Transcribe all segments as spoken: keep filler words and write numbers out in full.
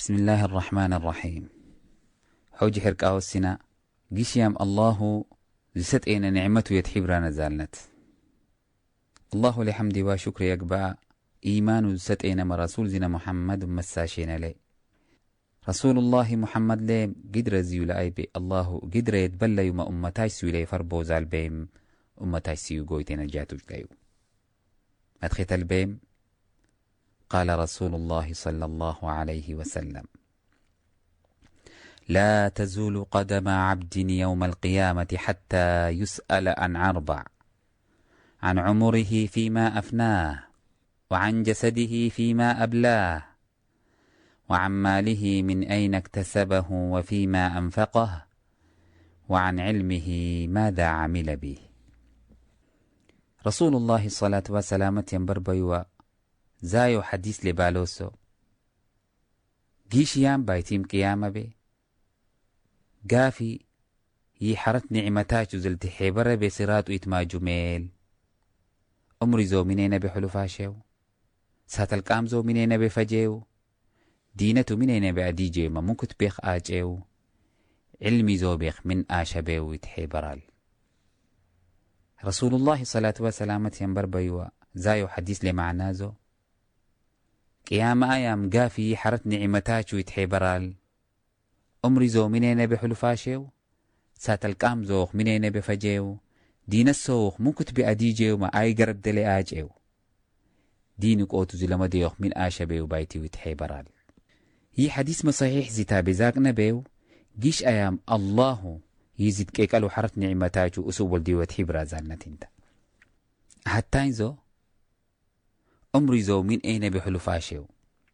بسم الله الرحمن الرحيم. حوج حرق أوسنا قشيام الله زست إين نعمته يتحبر نزالنت الله لحمد وشكر يقبع إيمان زست إين مرسول زنا محمد مساشين لي رسول الله محمد لي قدر زيو لأي بي الله قدر يتبلى يوم أمتاي سوي فربوز البيم أمتاي سيو قويتين الجاتو جلايو أدخيت البيم. قال رسول الله صلى الله عليه وسلم: لا تزول قدم عبد يوم القيامة حتى يسأل عن أربع: عن عمره فيما أفناه، وعن جسده فيما أبلاه، وعن ماله من أين اكتسبه وفيما أنفقه، وعن علمه ماذا عمل به. رسول الله صلى الله عليه وسلم ينبربيوا زايو حديث لبالوسو جيش يام بايتيم قيامة بي قافي يحرت نعمتاج زلت حبر بسرات ويتما جميل أمري زو منين بحلفاشيو سات القام زو منين بفجيو دينتو منين بأديجي ما ممكن بيخ آجيو علمي زو بيخ من آشبيو يتحبرال. رسول الله صلى الله عليه وسلم ينبر بيوا زايو حديث لمعنازو قيامة أيام قافي حرت نعمتاج ويتحبرال أمري زو منين بحلفاشيو سات القام زوخ منين بفجيو دين السوخ ممكن بأديجيو ما آي قرب دلي آجيو دينك أوتو زلما ديوخ من آشبيو بايتي ويتحبرال. هي حديث مصحيح زيتا بزاق نبيو جيش أيام الله يزيد كيكالو حرت نعمتاج وأسوبل ديو وتحبرا زالنت انت حتى زو أمري زو من أين بحلفاشيو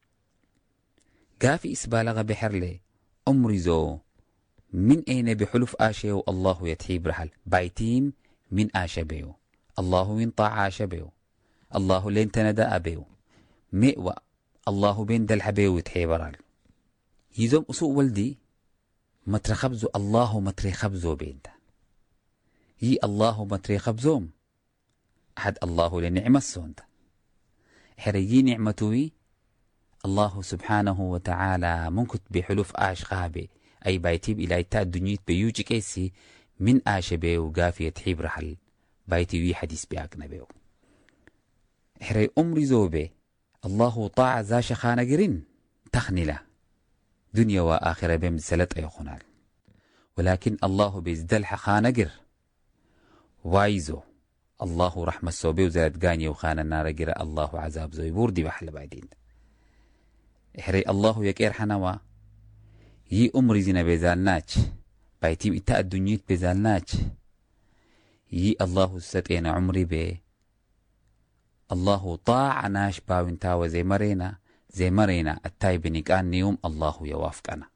قافي إسبالغ بحرلي أمري زو من أين بحلف آشيو الله يتحيب رحل بايتيم من آشبيو الله ينطع آشبيو الله لين تندى أبيو مئوى الله بين دل حبيو يتحيب رحل يزوم أسوء ولدي مترخبزو الله مترخبزو بينتا يي الله مترخبزوم أحد الله لنعمة السونتا حريي نعمتوي الله سبحانه وتعالى منكت بحلف آش غابي أي بايتيب إلى إتا الدنيا بيوجي كيسي من آش بيو قافية تحيب رحل بايتيوي حديث بياك نبيو حري أمري زوبي الله طاع زاش خانقرين تخنله دنيا وآخرة بمسلت أي خنال ولكن الله بيزدلح خانقر وايزو الله رحمة الصوبي وزاد قاني وخان النار قراء الله عذاب زوي بوردي بحل بعدين إحري الله يكير حنوا يي أمري زينا بيزالناج بايتيب إتاء الدنيا بيزالناج يي الله ستين عمري بي الله طاع ناش باوين تاوى زي مرينا زي مرينا التايب نيكان يوم الله يوافقنا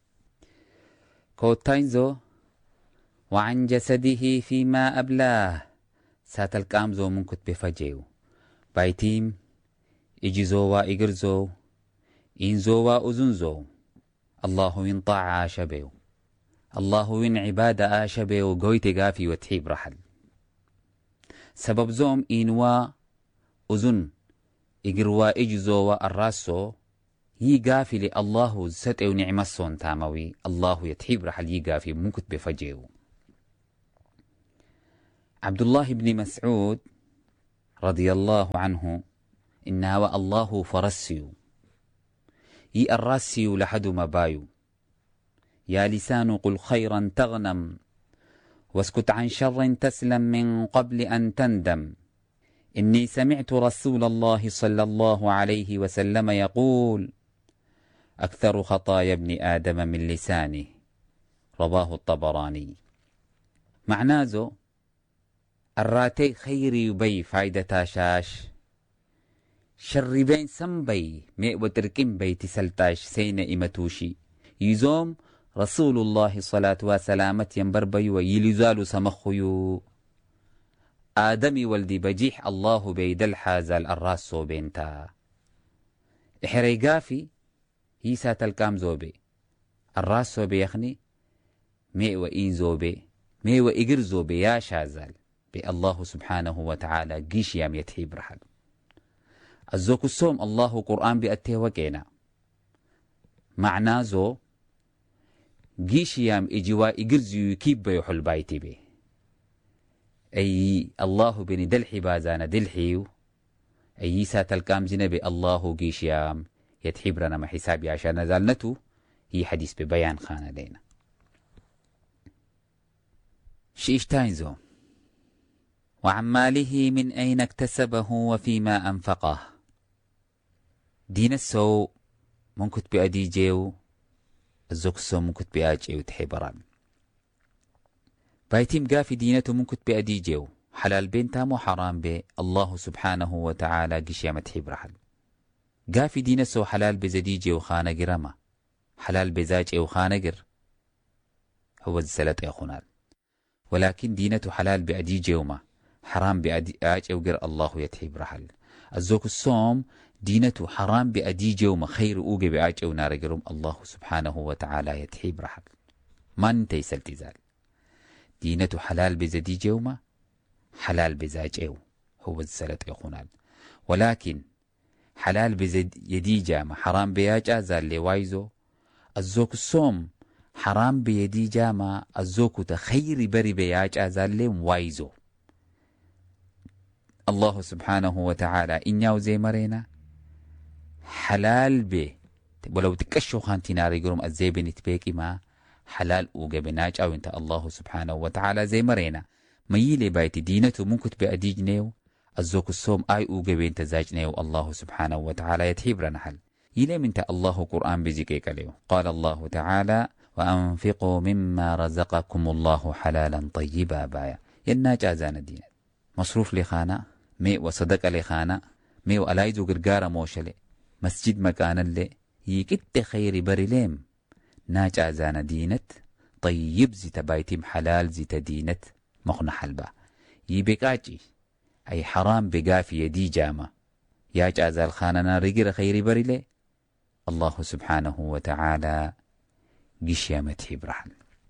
كوتاينزو وعن جسده فيما أبلاه سات القام زو منكت بفجيو بايتيم إجي زوا إجر زو إن زوا أزن زو الله ينطع آشبيو الله ين عبادة آشبيو قويت قافي وتحيب رحل سبب زوم إنوا أزن إجروا إجي زوا الراسو يي قافي لي الله ستئو نعمة الصون تاموي الله يتحيب رحل يي قافي منكت بفجيو. عبد الله بن مسعود رضي الله عنه إنها الله فرسيو يي الراسيو لحد ما بايو يا لسان قل خيرا تغنم واسكت عن شر تسلم من قبل أن تندم إني سمعت رسول الله صلى الله عليه وسلم يقول أكثر خطايا ابن آدم من لسانه رواه الطبراني. معنازو الراتي خيري يبي فايدة تاشاش شر بين سنبي مئ وتركم بي تسلتاش سين إمتوشي يزوم رسول الله صلاة وسلامة ينبربي ويلزال سمخيو آدمي والدي بجيح الله بيدل حازال الراسو بينتا إحري قافي يسات الكام زوبي الراسو بيخني مئ وإين زوبي مئ وإقر زوبي يا شازال بي الله سبحانه وتعالى قيش يام يتحيب رحل الزوك السوم الله قرآن بأتيه وكينا معنازو جيشيام إجواء إجرزيو يكيب يحل بايتي بي أي الله بني دلحي بازانا دلحيو أي سات الكام زنبي الله جيشيام يتحبرنا ما حسابي عشان نزالنتو هي حديث ببيان خانة لينا شيشتاينزو وعن ماله من أين اكتسبه وفيما أنفقه دين السو ممكن بأدي جيو الزوكسو ممكن بأجيو تحبران بايتيم قافي دينته ممكن بأدي جيو حلال بين تامو حرام بي الله سبحانه وتعالى قشيامة تحبرحل قافي دينسو حلال بزدي جيو خانة قرما حلال بزاج ايو خانة قر هو الزلت اي خنال ولكن دينته حلال بأدي جيوما حرام بأدي اج ايو قر الله يتحب رحل الزوك الصوم دينته حرام بأدي جيوما خير اوغي بأج ايو نار قرم الله سبحانه وتعالى يتحب رحل ما انتي سلتزال دينته حلال بزدي جيوما حلال بزاج ايو هو الزلت اي خنال ولكن حلال بزد يدي جامع حرام بياجا زال لي وايزو الزوك الصوم حرام بيدي جامع الزوك تخير بري بياجا زال لي وايزو الله سبحانه وتعالى إنياو زي مرينا حلال بي ولو تكشو خانتي ناري قرم الزيبي نتبيكي ما حلال اوغا بناج او انت الله سبحانه وتعالى زي مرينا ميلي بايتي دينته ممكن بأدي جنيو الزوك الصوم آي اوغا بين تزاجنيو الله سبحانه وتعالى يتحبر نحل يلي من تا الله قرآن بزيكيك ليو قال الله تعالى وأنفقوا مما رزقكم الله حلالا طيبا بايا ينا جازان الدين مصروف لخانة مي وصدق لخانة مي وألايزو قرقارة موشلي مسجد مكانا لي يكت خير بريليم نا جازان دينت طيب زي تبايتم حلال زي تدينت مخنا حلبا يبقاجي أي حرام بقافي يدي جامع يا جازال خاننا رقر خير بريلي الله سبحانه وتعالى قشيامته برحل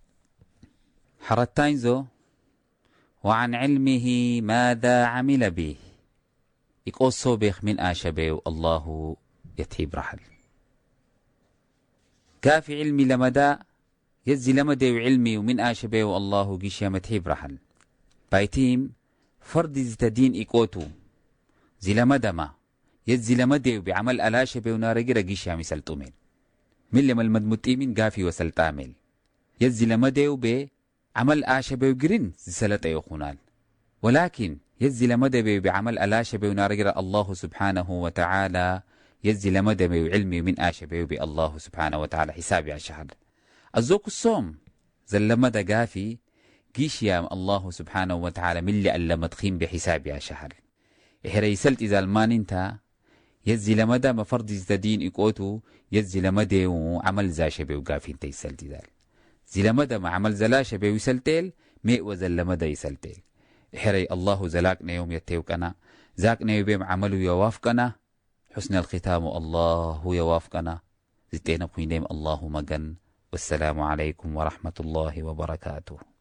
حرتاينزو وعن علمه ماذا عمل به يقول صوبيخ من آشبه الله يتحب رحل كافي علمي لمدى يزي لمدى علمي ومن آشبه الله قشيامته برحل بايتيم فرد زتدين إيقوتو زلمدى ما يزلمدى بعمل ألاشبه ونارجر قشيامي سلطومين من لما المدمتيمين قافي وسلطامل يزلمدى بعمل آشبه وقرين زسلط يخونال ولكن يزلمدى بعمل ألاشبه ونارجر الله سبحانه وتعالى يزلمدى بعلمي من آشبه بالله سبحانه وتعالى حسابي على الشهر الزوك الصوم زلمدى قافي قيشيام الله سبحانه وتعالى من اللي ألا مدخين بحسابي على الشهر إحريسلت إذا المان انت يزي لمدى مفرد زدين إقوتو يزي لمدى وعمل زاشبه وقافي انت يسلت ذال زي لمدى ما عمل زلاشبه ويسلتيل مئ وزل لمدى يسلتيل إحري الله زلاكنا يوم يتيوكنا زاكنا يبيم عملو يوافقنا حسن الختام الله يوافقنا زتين بخينيم الله مغن والسلام عليكم ورحمة الله وبركاته.